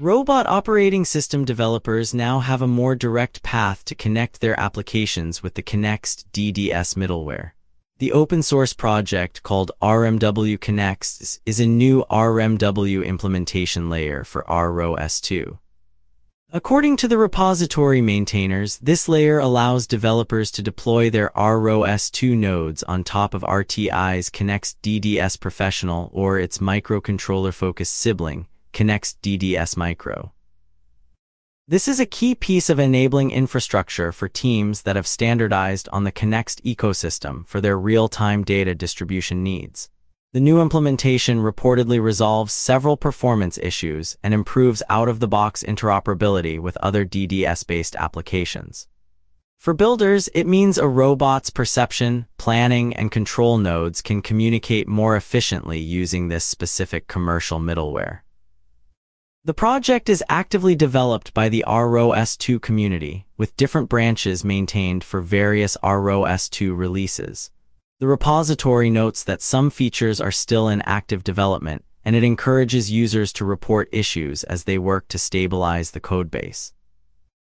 Robot operating system developers now have a more direct path to connect their applications with the Connext DDS middleware. The open-source project called RMW Connext is a new RMW implementation layer for ROS2. According to the repository maintainers, this layer allows developers to deploy their ROS2 nodes on top of RTI's Connext DDS Professional or its microcontroller-focused sibling, Connext DDS Micro. This is a key piece of enabling infrastructure for teams that have standardized on the Connext ecosystem for their real-time data distribution needs. The new implementation reportedly resolves several performance issues and improves out-of-the-box interoperability with other DDS-based applications. For builders, it means a robot's perception, planning, and control nodes can communicate more efficiently using this specific commercial middleware. The project is actively developed by the ROS2 community, with different branches maintained for various ROS2 releases. The repository notes that some features are still in active development, and it encourages users to report issues as they work to stabilize the codebase.